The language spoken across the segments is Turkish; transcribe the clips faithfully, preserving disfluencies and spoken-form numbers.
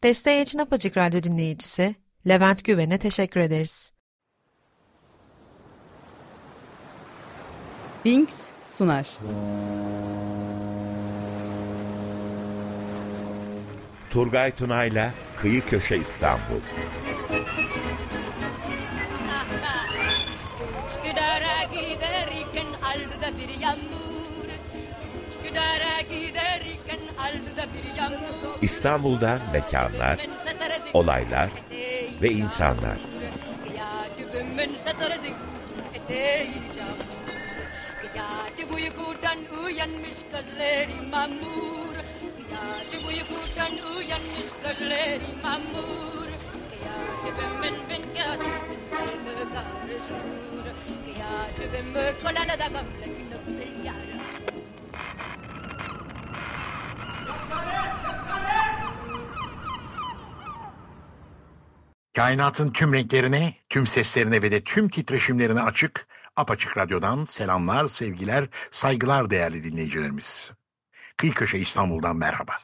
Desteği için Apacık Radyo dinleyicisi Levent Güven'e teşekkür ederiz. Binks sunar. Turgay Tunay'la Kıyı Köşe İstanbul. İstanbul'dan mekanlar, olaylar ve insanlar. Kainatın tüm renklerine, tüm seslerine ve de tüm titreşimlerine açık, Apaçık Radyo'dan selamlar, sevgiler, saygılar değerli dinleyicilerimiz. Kıyı Köşe İstanbul'dan merhaba.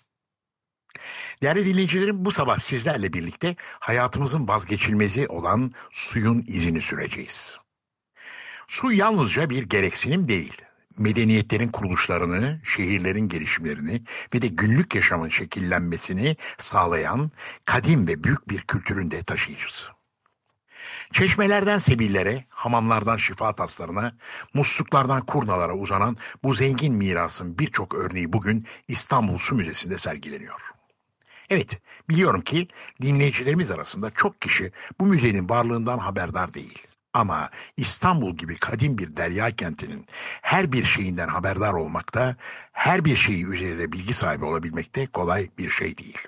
Değerli dinleyicilerim, bu sabah sizlerle birlikte hayatımızın vazgeçilmezi olan suyun izini süreceğiz. Su yalnızca bir gereksinim değil. Medeniyetlerin kuruluşlarını, şehirlerin gelişimlerini ve de günlük yaşamın şekillenmesini sağlayan kadim ve büyük bir kültürün de taşıyıcısı. Çeşmelerden sebillere, hamamlardan şifa taslarına, musluklardan kurnalara uzanan bu zengin mirasın birçok örneği bugün İstanbul Su Müzesi'nde sergileniyor. Evet, biliyorum ki dinleyicilerimiz arasında çok kişi bu müzenin varlığından haberdar değil. Ama İstanbul gibi kadim bir derya kentinin her bir şeyinden haberdar olmakta, her bir şeyi üzerinde bilgi sahibi olabilmekte kolay bir şey değil.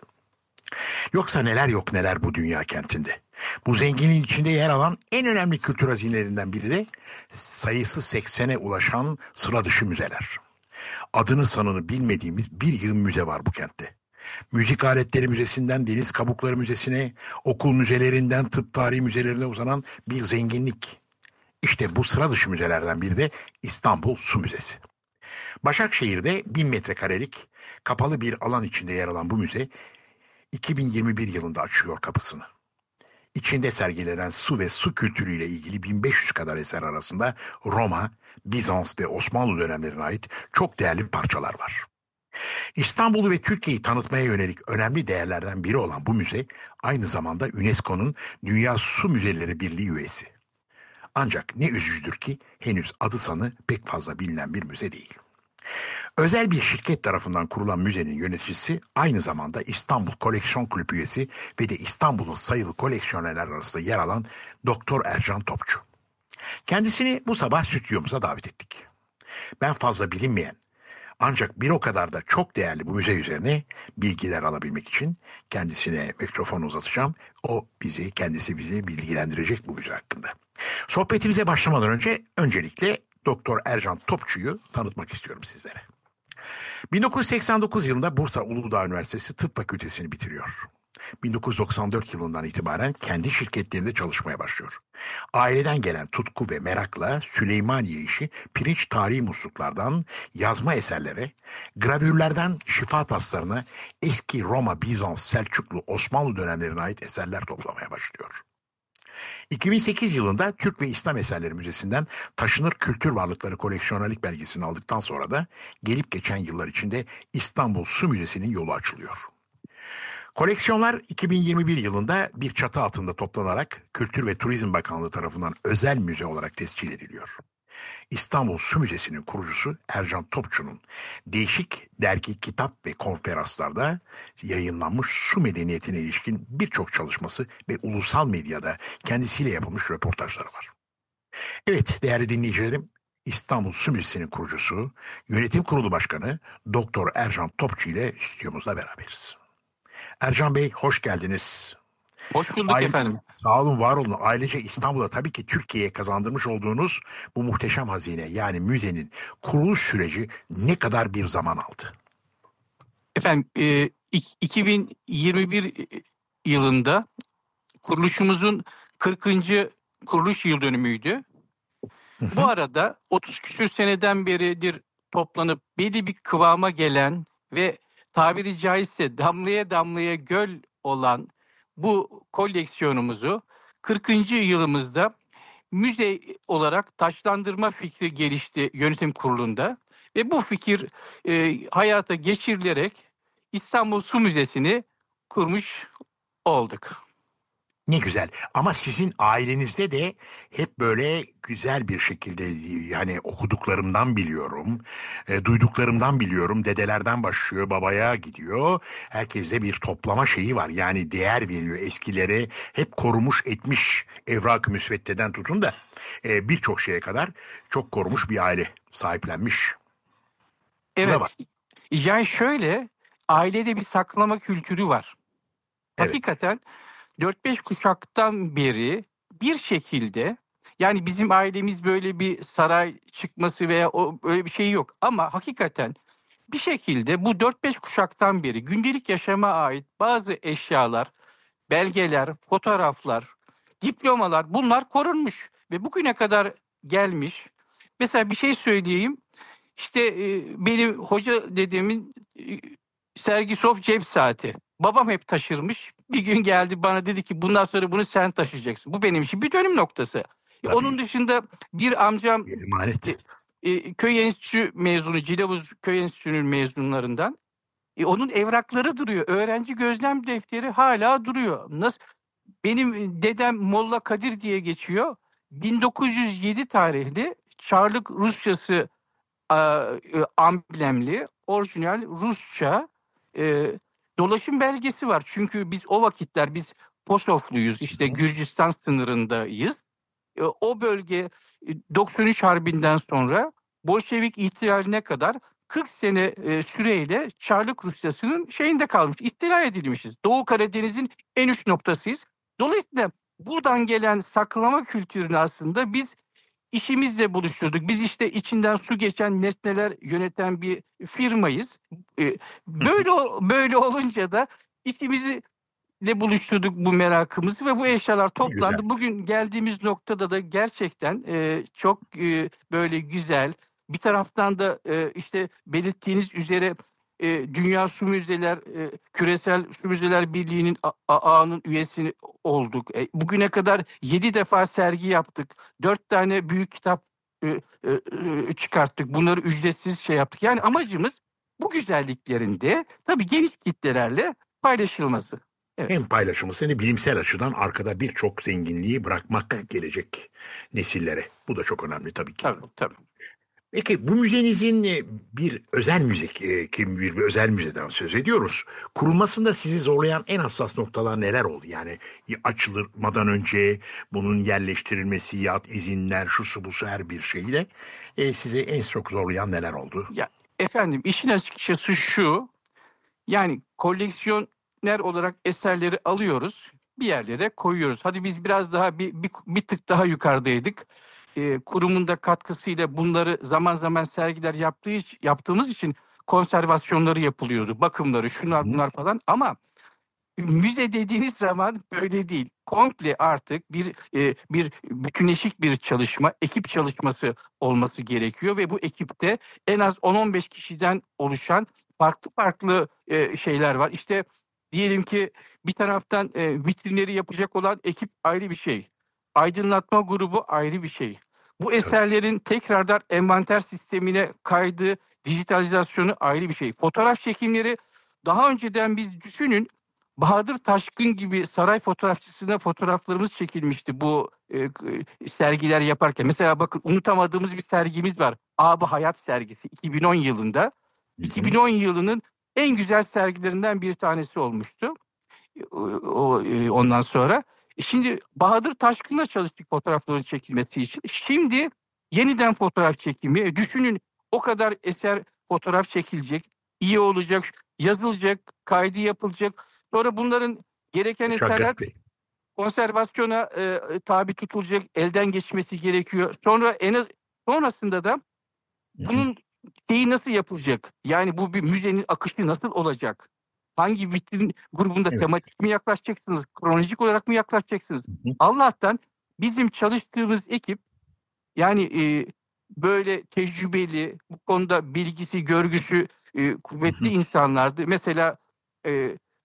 Yoksa neler yok neler bu dünya kentinde. Bu zenginliğin içinde yer alan en önemli kültür hazinelerinden biri de sayısı seksene ulaşan sıra dışı müzeler. Adını sanını bilmediğimiz bir yığın müze var bu kentte. Müzik aletleri müzesinden deniz kabukları müzesine, okul müzelerinden tıp tarihi müzelerine uzanan bir zenginlik. İşte bu sıra dışı müzelerden biri de İstanbul Su Müzesi. Başakşehir'de bin metrekarelik kapalı bir alan içinde yer alan bu müze iki bin yirmi bir yılında açıyor kapısını. İçinde sergilenen su ve su kültürüyle ilgili bin beş yüz kadar eser arasında Roma, Bizans ve Osmanlı dönemlerine ait çok değerli parçalar var. İstanbul'u ve Türkiye'yi tanıtmaya yönelik önemli değerlerden biri olan bu müze aynı zamanda UNESCO'nun Dünya Su Müzeleri Birliği üyesi. Ancak ne üzücüdür ki henüz adı sanı pek fazla bilinen bir müze değil. Özel bir şirket tarafından kurulan müzenin yöneticisi aynı zamanda İstanbul Koleksiyon Kulübü üyesi ve de İstanbul'un sayılı koleksiyonerler arasında yer alan Doktor Ercan Topçu. Kendisini bu sabah stüdyomuza davet ettik. Ben fazla bilinmeyen ancak bir o kadar da çok değerli bu müze üzerine bilgiler alabilmek için kendisine mikrofon uzatacağım. O bizi, kendisi bizi bilgilendirecek bu müze hakkında. Sohbetimize başlamadan önce öncelikle Doktor Ercan Topçu'yu tanıtmak istiyorum sizlere. bin dokuz yüz seksen dokuz yılında Bursa Uludağ Üniversitesi Tıp Fakültesini bitiriyor. bin dokuz yüz doksan dört yılından itibaren kendi şirketlerinde çalışmaya başlıyor. Aileden gelen tutku ve merakla Süleymaniye işi pirinç tarihi musluklardan yazma eserlere, gravürlerden şifa taslarına eski Roma, Bizans, Selçuklu, Osmanlı dönemlerine ait eserler toplamaya başlıyor. iki bin sekiz yılında Türk ve İslam Eserleri Müzesi'nden taşınır kültür varlıkları koleksiyonerlik belgesini aldıktan sonra da gelip geçen yıllar içinde İstanbul Su Müzesi'nin yolu açılıyor. Koleksiyonlar iki bin yirmi bir yılında bir çatı altında toplanarak Kültür ve Turizm Bakanlığı tarafından özel müze olarak tescil ediliyor. İstanbul Su Müzesi'nin kurucusu Ercan Topçu'nun değişik dergi, kitap ve konferanslarda yayınlanmış su medeniyetine ilişkin birçok çalışması ve ulusal medyada kendisiyle yapılmış röportajları var. Evet değerli dinleyicilerim, İstanbul Su Müzesi'nin kurucusu, Yönetim Kurulu Başkanı Doktor Ercan Topçu ile stüdyomuzda beraberiz. Ercan Bey hoş geldiniz. Hoş bulduk Aile, efendim. Sağ olun, var olun. Ailece İstanbul'da tabii ki Türkiye'ye kazandırmış olduğunuz bu muhteşem hazine yani müzenin kuruluş süreci ne kadar bir zaman aldı? Efendim e, iki bin yirmi bir yılında kuruluşumuzun kırkıncı kuruluş yıl dönümüydü. Hı hı. Bu arada otuz küsür seneden beridir toplanıp belli bir kıvama gelen ve tabiri caizse damlaya damlaya göl olan bu koleksiyonumuzu kırkıncı yılımızda müze olarak taşlandırma fikri gelişti yönetim kurulunda ve bu fikir e, hayata geçirilerek İstanbul Su Müzesi'ni kurmuş olduk. Ne güzel. Ama sizin ailenizde de hep böyle güzel bir şekilde, yani okuduklarımdan biliyorum, e, duyduklarımdan biliyorum. Dedelerden başlıyor, babaya gidiyor. Herkeste bir toplama şeyi var. Yani değer veriyor eskileri. Hep korumuş etmiş, evrak-ı müsveddeden tutun da e, birçok şeye kadar çok korumuş bir aile sahiplenmiş. Bu da Evet. var. Yani şöyle, ailede bir saklama kültürü var. Evet. Hakikaten dört beş kuşaktan beri bir şekilde, yani bizim ailemiz böyle bir saray çıkması veya o öyle bir şey yok ama hakikaten bir şekilde bu dört beş kuşaktan beri gündelik yaşama ait bazı eşyalar, belgeler, fotoğraflar, diplomalar, bunlar korunmuş ve bugüne kadar gelmiş. Mesela bir şey söyleyeyim. İşte e, benim hoca dedemin e, Sergisov cep saati. Babam hep taşırmış. Bir gün geldi bana dedi ki bundan sonra bunu sen taşıyacaksın. Bu benim için bir dönüm noktası. Tabii. Onun dışında bir amcam Bir emanet. e, e, köy enstitüsü mezunu, Cilavuz Köy Enstitüsü'nün mezunlarından. E, onun evrakları duruyor. Öğrenci gözlem defteri hala duruyor. Nasıl? Benim dedem Molla Kadir diye geçiyor. bin dokuz yüz yedi tarihli Çarlık Rusçası e, amblemli, orijinal Rusça e, dolaşım belgesi var. Çünkü biz o vakitler biz Posofluyuz, işte Gürcistan sınırındayız. E, o bölge e, doksan üç Harbi'nden sonra Bolşevik ihtilaline kadar kırk sene e, süreyle Çarlık Rusyası'nın şeyinde kalmış, istila edilmişiz. Doğu Karadeniz'in en uç noktasıyız. Dolayısıyla buradan gelen saklama kültürünü aslında biz işimizle buluşturduk. Biz işte içinden su geçen nesneler yöneten bir firmayız. E, böyle böyle olunca da işimizi ile buluşturduk bu merakımızı ve bu eşyalar toplandı. Güzel. Bugün geldiğimiz noktada da gerçekten e, çok e, böyle güzel. Bir taraftan da e, işte belirttiğiniz üzere e, Dünya Su Müzeler, e, Küresel Su Müzeler Birliği'nin a- a- ağının üyesi olduk. E, bugüne kadar yedi defa sergi yaptık. Dört tane büyük kitap e, e, e, çıkarttık. Bunları ücretsiz şey yaptık. Yani amacımız bu güzelliklerin de tabii geniş kitlelerle paylaşılması. Evet. Hem paylaşımı seni bilimsel açıdan arkada birçok zenginliği bırakmak gelecek nesillere. Bu da çok önemli tabii ki. Tabii tabii. Peki bu müzenizin e, bir özel müzik, e, kim bir, bir özel müzeden söz ediyoruz. Kurulmasında sizi zorlayan en hassas noktalar neler oldu? Yani açılmadan önce bunun yerleştirilmesi, yat izinler, şusu busu her bir şeyle e, sizi en çok zorlayan neler oldu? Ya efendim işin açıkçası şu, yani koleksiyoner olarak eserleri alıyoruz, bir yerlere koyuyoruz. Hadi biz biraz daha bir, bir, bir tık daha yukarıdaydık. Ee, kurumun da katkısıyla bunları zaman zaman sergiler yaptığı, yaptığımız için konservasyonları yapılıyordu. Bakımları, şunlar bunlar falan ama müze dediğiniz zaman böyle değil. Komple artık bir e, bir bütünleşik bir çalışma, ekip çalışması olması gerekiyor ve bu ekipte en az on on beş kişiden oluşan farklı farklı e, şeyler var. İşte diyelim ki bir taraftan e, vitrinleri yapacak olan ekip ayrı bir şey. Aydınlatma grubu ayrı bir şey. Bu eserlerin tekrardan envanter sistemine kaydı, dijitalizasyonu ayrı bir şey. Fotoğraf çekimleri daha önceden biz düşünün Bahadır Taşkın gibi saray fotoğrafçısına fotoğraflarımız çekilmişti bu e, e, sergiler yaparken. Mesela bakın unutamadığımız bir sergimiz var. Ab-ı Hayat sergisi iki bin on yılında. iki bin on yılının en güzel sergilerinden bir tanesi olmuştu. O, o, e, ondan sonra. E şimdi Bahadır Taşkın'la çalıştık fotoğrafların çekilmesi için. Şimdi yeniden fotoğraf çekimi. E, düşünün o kadar eser fotoğraf çekilecek, iyi olacak, yazılacak, kaydı yapılacak. Sonra bunların gereken eserler Şakatli. konservasyona e, tabi tutulacak, elden geçmesi gerekiyor. Sonra en az sonrasında da bunun şeyi nasıl yapılacak? Yani bu bir müzenin akışı nasıl olacak? Hangi vitrin grubunda Evet. tematik mi yaklaşacaksınız? Kronolojik olarak mı yaklaşacaksınız? Hı hı. Allah'tan bizim çalıştığımız ekip yani e, böyle tecrübeli, bu konuda bilgisi, görgüsü e, kuvvetli insanlardı. Mesela e,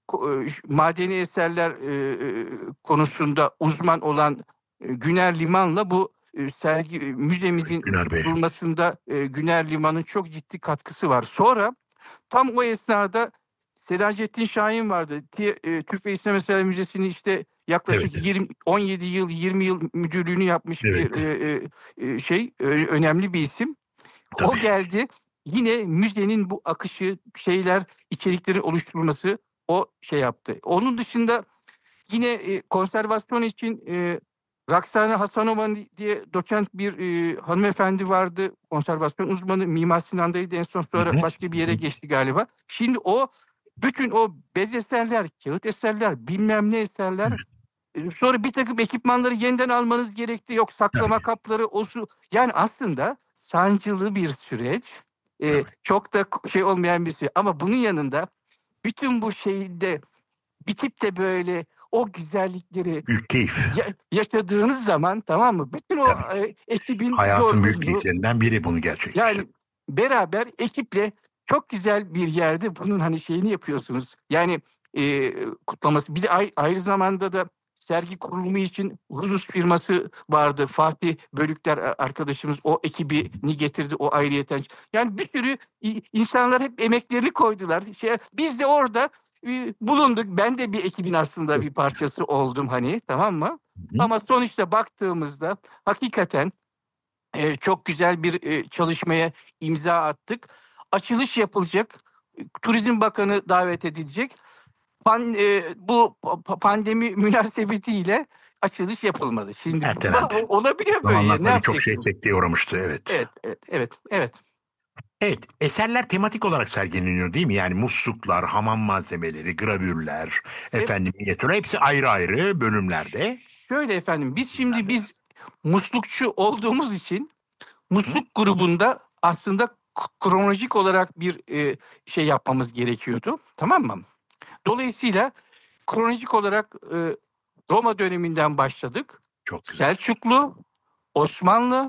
ko- e, madeni eserler e, konusunda uzman olan e, Güner Liman'la bu e, sergi e, müzemizin Güner Bey. kurulmasında e, Güner Liman'ın çok ciddi katkısı var. Sonra tam o esnada Selacettin Şahin vardı. Ti- e, Türk ve İslam Eserleri Müzesi'nin işte yaklaşık Evet. yirmi, on yedi yıl, yirmi yıl müdürlüğünü yapmış Evet. bir e, e, şey, e, önemli bir isim. O Tabii. geldi. Yine müzenin bu akışı, şeyler, içeriklerin oluşturulması o şey yaptı. Onun dışında yine e, konservasyon için e, Raksane Hasanova diye doçent bir e, hanımefendi vardı. Konservasyon uzmanı. Mimar Sinan'daydı en son, sonra Hı hı. başka bir yere Hı hı. geçti galiba. Şimdi o bütün o bez eserler, kağıt eserler, bilmem ne eserler. E, Sonra bir takım ekipmanları yeniden almanız gerekti. Yok saklama Tabii. kapları, o su. Yani aslında sancılı bir süreç. E, Tabii. çok da şey olmayan bir şey. Ama bunun yanında bütün bu şeyde bitip de böyle o güzellikleri Büyük keyif. ya- yaşadığınız zaman, tamam mı? Bütün o Tabii. e, ekibin Hayatın büyük yorgunluğu, keyiflerinden biri bunu gerçekleştirmek. yani beraber ekiple çok güzel bir yerde bunun hani şeyini yapıyorsunuz. Yani e, kutlaması. Bir de ay- aynı zamanda da sergi kurulumu için Huzus firması vardı. Fatih Bölükler a- arkadaşımız o ekibini getirdi, o ayrıyeten. Yani bir sürü i- insanlar hep emeklerini koydular. Şey, biz de orada e, bulunduk. Ben de bir ekibin aslında bir parçası oldum hani, tamam mı? Hı hı. Ama sonuçta baktığımızda hakikaten e, çok güzel bir e, çalışmaya imza attık. Açılış yapılacak. Turizm Bakanı davet edilecek. Pan, e, bu pa- pandemi münasebetiyle açılış yapılmadı. Şimdi Ertelendi. bu- olabiliyor böyle Zamanlar ya. Ne tabii çok şey yapacaksınız? sekteye uğramıştı. Evet. Evet, evet, evet, evet. Evet, eserler tematik olarak sergileniyor değil mi? Yani musluklar, hamam malzemeleri, gravürler, E, efendim minyatürler hepsi ayrı ayrı bölümlerde. Şöyle efendim, biz şimdi Nerede? biz muslukçu olduğumuz için Hı? musluk grubunda aslında k- kronolojik olarak bir e, şey yapmamız gerekiyordu. Tamam mı? Dolayısıyla kronolojik olarak e, Roma döneminden başladık. Çok güzel. Selçuklu, Osmanlı,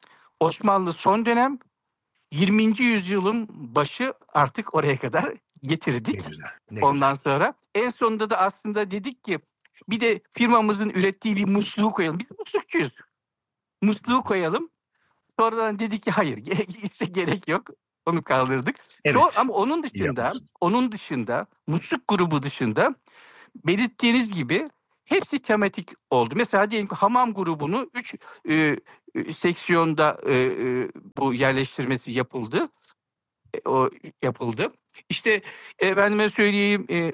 Osmanlı son dönem, yirminci yüzyılın başı, artık oraya kadar getirdik. Ne güzel. Ne Ondan güzel. sonra en sonunda da aslında dedik ki bir de firmamızın ürettiği bir musluğu koyalım. Biz muslukçuyuz. Musluğu koyalım. Sonradan dedik ki hayır, ise gerek yok. Onu kaldırdık. Şu, Evet. ama onun iyi dışında, yapmışsın. onun dışında musluk grubu dışında belirttiğiniz gibi hepsi tematik oldu. Mesela diyelim ki hamam grubunu üç e, e, seksiyonda e, e, bu yerleştirmesi yapıldı. E, o yapıldı. İşte efendime söyleyeyim, e,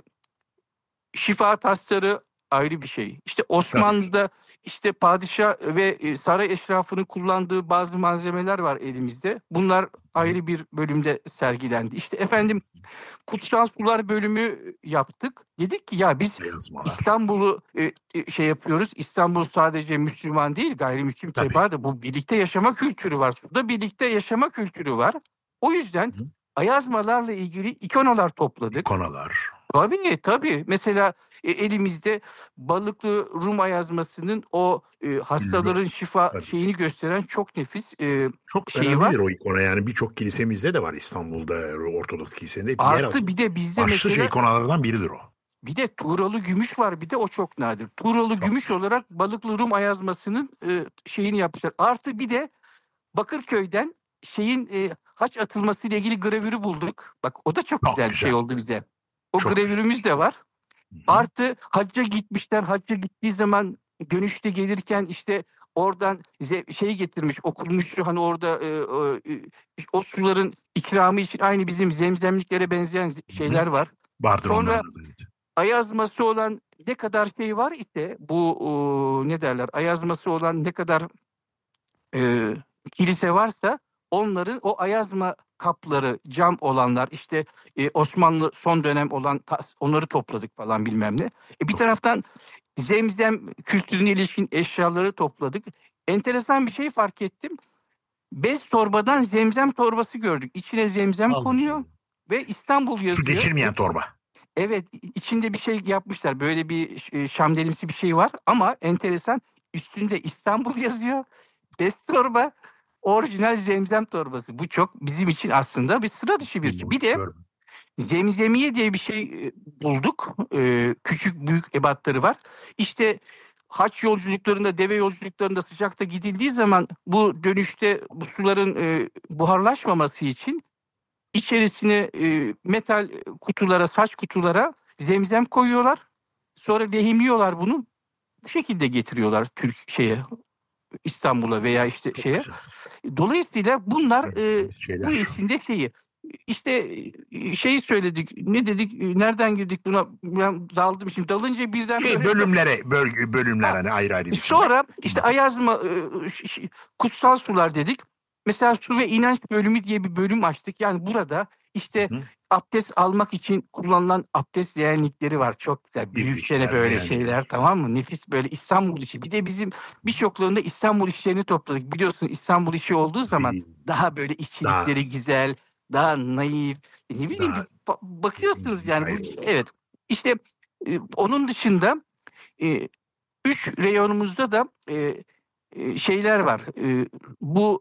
şifa tasları ayrı bir şey. İşte Tabii. Osmanlı'da işte padişah ve e, saray eşrafının kullandığı bazı malzemeler var elimizde. Bunlar ayrı bir bölümde sergilendi. İşte efendim kutsal sular bölümü yaptık. Dedik ki ya biz Yazmalar. İstanbul'u e, e, şey yapıyoruz. İstanbul sadece Müslüman değil, gayrimüslim Tabii. tebaa da, bu birlikte yaşama kültürü var. Burada birlikte yaşama kültürü var. O yüzden Hı. ayazmalarla ilgili ikonalar topladık. Konalar. Tabii tabii. Mesela e, elimizde Balıklı Rum ayazmasının o e, hastaların şifa Tabii. şeyini gösteren çok nefis e, Çok şeyi var. önemlidir o ikona yani birçok kilisemizde de var İstanbul'da Ortodoks kiliselerinde bir yer Artı alıyor. bir de bizde Başlıca mesela ikonalardan biridir o. bir de Tuğralı gümüş var, bir de o çok nadir. Tuğralı Çok gümüş olarak Balıklı Rum ayazmasının e, şeyini yapmışlar. Artı bir de Bakırköy'den şeyin e, haç atılması ile ilgili gravürü bulduk. Bak o da çok Çok güzel bir güzel. şey oldu bize. O Çok gravürümüz de var. Hı hı. Artı hacca gitmişler. Hacca gittiği zaman dönüşte gelirken işte oradan ze- şey getirmiş, okunmuş hani orada e, o, e, o suların ikramı için aynı bizim zemzemliklere benzeyen z- Hı hı. şeyler var. Vardır Sonra onlarda da. Evet. ayazması olan ne kadar şey var ise bu o, ne derler, ayazması olan ne kadar e, kilise varsa onların o ayazma kapları, cam olanlar, işte e, Osmanlı son dönem olan tas- onları topladık falan bilmem ne. E, bir Çok taraftan zemzem kültürüne ilişkin eşyaları topladık. Enteresan bir şey fark ettim. Bez torbadan zemzem torbası gördük. İçine zemzem Allah konuyor Allah. ve İstanbul Su yazıyor. geçirmeyen Ve torba. evet, içinde bir şey yapmışlar. Böyle bir e, şamdelimsi bir şey var ama enteresan, üstünde İstanbul yazıyor. Bez torba orijinal zemzem torbası. Bu çok bizim için aslında bir sıra dışı bir şey. Bir Bilmiyorum, de görmedim. Zemzemiye diye bir şey e, bulduk. E, küçük büyük ebatları var. İşte haç yolculuklarında, deve yolculuklarında sıcakta gidildiği zaman bu dönüşte bu suların e, buharlaşmaması için içerisine e, metal kutulara, saç kutulara zemzem koyuyorlar. Sonra lehimliyorlar bunu. Bu şekilde getiriyorlar Türk şeye, İstanbul'a veya işte Çok şeye. güzel. Dolayısıyla bunlar e, Şeyler. bu işin de şeyi. İşte e, şeyi söyledik. Ne dedik? e, Nereden girdik buna? Ben daldım şimdi. Dalınca birden Şey, böyle... bölümlere, bölge, bölümler Ha, hani ayrı ayrı bir şey. Sonra işte Ayazma, e, ş- ş- kutsal sular dedik. Mesela su ve inanç bölümü diye bir bölüm açtık. Yani burada işte Hı. abdest almak için kullanılan abdest leğenlikleri var. Çok güzel. Büyükçene Büyükler, böyle leğenlikler. şeyler, tamam mı? Nefis böyle İstanbul işi. Bir de bizim birçoklarında İstanbul işlerini topladık. Biliyorsun İstanbul işi olduğu zaman daha böyle işçilikleri Daha- güzel, daha naif. E ne bileyim Daha- bir ba- bakıyorsunuz yani. Bu, Hayır. evet. İşte e, onun dışında e, üç reyonumuzda da e, e, şeyler var. E, bu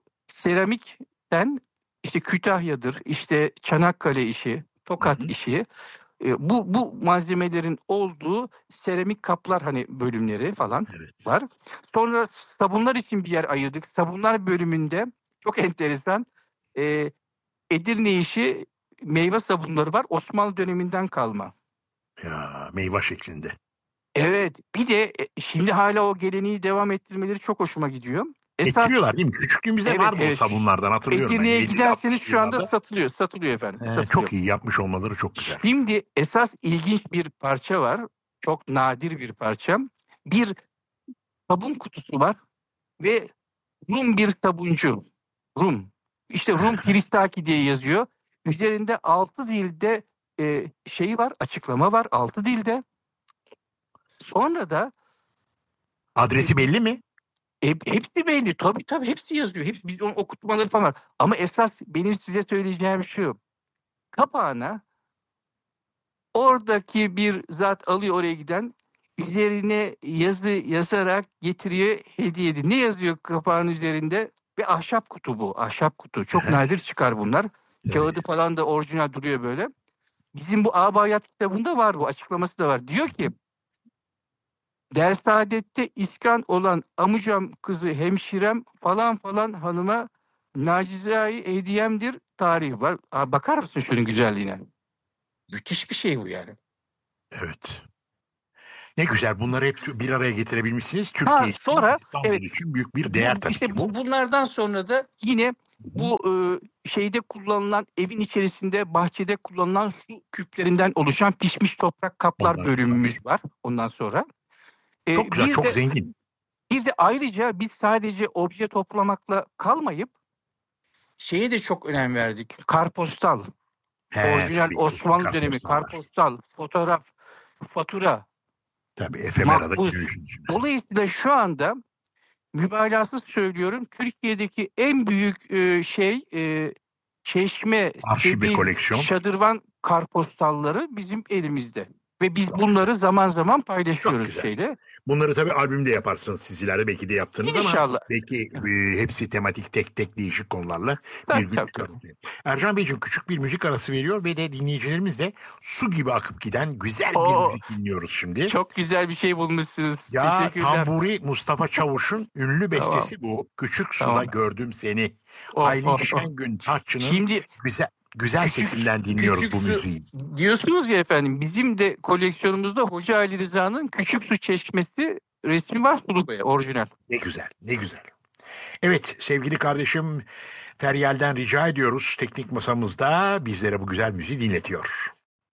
seramikten işte Kütahya'dır, işte Çanakkale işi, Tokat Hı hı. işi. E, bu bu malzemelerin olduğu seramik kaplar hani bölümleri falan Evet. var. Sonra sabunlar için bir yer ayırdık. Sabunlar bölümünde çok enteresan e, Edirne işi meyve sabunları var. Osmanlı döneminden kalma. Ya meyve şeklinde. Evet, bir de e, şimdi hala o geleneği devam ettirmeleri çok hoşuma gidiyor. Esas Ettiriyorlar değil mi? Küçüklüğümüzde evet, vardı o evet. sabunlardan, hatırlıyorum ben. Edirne'ye yedili, giderseniz altmışlı şu anda yıllarda. satılıyor, satılıyor efendim, Ee, satılıyor. çok iyi yapmış olmaları çok güzel. Şimdi esas ilginç bir parça var, çok nadir bir parça. Bir sabun kutusu var ve Rum bir sabuncu, Rum. İşte Rum Hristaki diye yazıyor. Üzerinde altı dilde e, şeyi var, açıklama var altı dilde. Sonra da Adresi belli mi? Hep, hepsi belli. Tabii tabii hepsi yazıyor. Hepsi, biz onun okutmaları falan var. Ama esas benim size söyleyeceğim şu. Kapağına oradaki bir zat alıyor oraya giden. Üzerine yazı yazarak getiriyor, hediye ediyor. Ne yazıyor kapağın üzerinde? Bir ahşap kutu bu. Ahşap kutu. Çok nadir çıkar bunlar. Kağıdı falan da orijinal duruyor böyle. Bizim bu Abayat kitabında var bu. Açıklaması da var. Diyor ki Dersaadet'te iskan olan amucam kızı hemşirem falan falan hanıma nacizai hediyemdir tarihi var. Aa, bakar mısın şunun güzelliğine? Müthiş bir şey bu yani. Evet. Ne güzel, bunları hep bir araya getirebilmişsiniz. Ha, Türkiye için, sonra İstanbul evet için büyük bir değer bu, tabii işte ki bu. bu, bunlardan sonra da yine bu e, şeyde kullanılan evin içerisinde bahçede kullanılan su küplerinden oluşan pişmiş toprak kaplar Onlar- bölümümüz var ondan sonra. E, Çok güzel, bir çok de, zengin. Bir de ayrıca biz sadece obje toplamakla kalmayıp şeye de çok önem verdik. Karpostal, He, orijinal tabii ki. Osmanlı dönemi Kartpostallar. karpostal, fotoğraf, fatura, Tabii efemerada makbuz. gidiyor işin içine. Dolayısıyla şu anda mübalağasız söylüyorum Türkiye'deki en büyük e, şey e, çeşme, Arşiv ve sebil, koleksiyon. şadırvan karpostalları bizim elimizde. Ve biz bunları zaman zaman Çok paylaşıyoruz güzel. şeyle. Bunları tabii albümde yaparsınız sizlerde, belki de yaptınız ama İnşallah. belki e, hepsi tematik, tek tek değişik konularla bir Tabii, gün tabii, çıkartıyor. Ercan Beyciğim, küçük bir müzik arası veriyor ve de dinleyicilerimiz de su gibi akıp giden güzel bir Oo, müzik dinliyoruz şimdi. çok güzel bir şey bulmuşsunuz. Ya Teşekkürler. Tamburi Mustafa Çavuş'un ünlü bestesi bu. Küçük suda Tamam. gördüm seni. Oh, Aylin oh, oh. Şengün Taççı'nın Şimdi güzel güzel küçük- sesinden dinliyoruz küçük bu su- müziği. diyorsunuz ya efendim bizim de koleksiyonumuzda Hoca Ali Rıza'nın Küçük Su Çeşmesi resmi var Sulu Bey orijinal. Ne güzel, ne güzel. Evet sevgili kardeşim Feryal'den rica ediyoruz, teknik masamızda bizlere bu güzel müziği dinletiyor.